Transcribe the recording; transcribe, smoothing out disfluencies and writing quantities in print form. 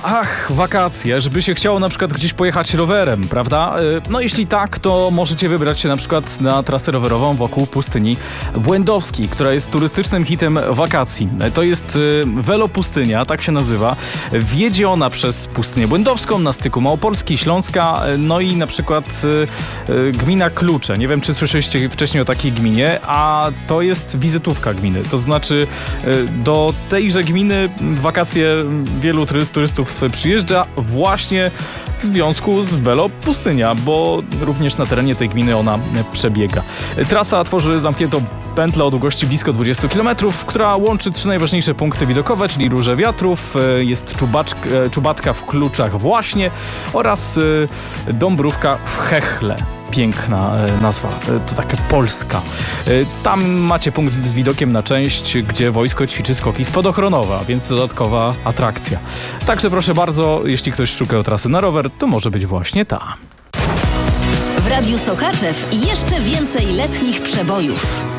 Ach, wakacje, żeby się chciało na przykład gdzieś pojechać rowerem, prawda? No jeśli tak, to możecie wybrać się na przykład na trasę rowerową wokół pustyni Błędowskiej, która jest turystycznym hitem wakacji. To jest Velopustynia, tak się nazywa. Wiedzie ona przez pustynię Błędowską na styku Małopolski, Śląska, no i na przykład gmina Klucze. Nie wiem, czy słyszeliście wcześniej o takiej gminie, a to jest wizytówka gminy. To znaczy do tejże gminy w wakacje wielu turystów przyjeżdża właśnie w związku z Velopustynia, bo również na terenie tej gminy ona przebiega. Trasa tworzy zamkniętą pętlę o długości blisko 20 km, która łączy 3 najważniejsze punkty widokowe, czyli Róże Wiatrów, jest Czubatka w Kluczach właśnie oraz Dąbrówka w Chechle. Piękna nazwa, to taka polska. Tam macie punkt z widokiem na część, gdzie wojsko ćwiczy skoki spadochronowe, więc dodatkowa atrakcja. Także proszę bardzo, jeśli ktoś szuka trasy na rower, to może być właśnie ta. W Radiu Sochaczew jeszcze więcej letnich przebojów.